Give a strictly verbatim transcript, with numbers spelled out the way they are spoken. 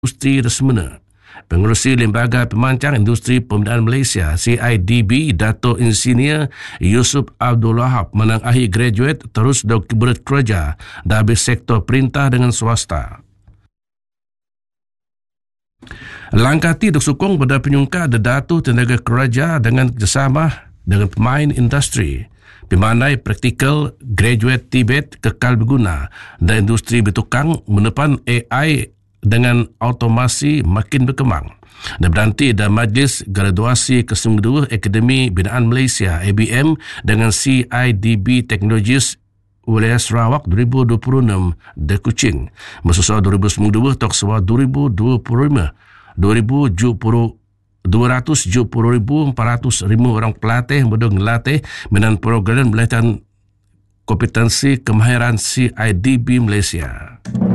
industri resmena. Pengerusi Lembaga Pemancang Industri Pembinaan Malaysia C I D B, Dato' Insinyur Yusuf Abdul Wahab menengahi graduate terus bekerja dari sektor perintah dengan swasta. Langkah ti disokong pada penyungka dedatu tenaga kerja dengan kerjasama dengan pemain industri. Pemandai praktikal graduate Tibet kekal berguna dan industri bertukang menepan A I dengan automasi makin berkembang. Dan berhenti dan Majlis Graduasi Kesungguh Akademi Binaan Malaysia A B M dengan C I D B Technologies Wilayah Sarawak dua ribu dua puluh enam di Kuching. Mesusul dua ribu sembilan belas tok sewa dua ribu dua puluh lima dua ribu tujuh puluh dua ratus tujuh puluh ribu empat ratus lima orang pelatih bodoh ngelatih dengan program pelatihan kompetensi kemahiran C I D B Malaysia.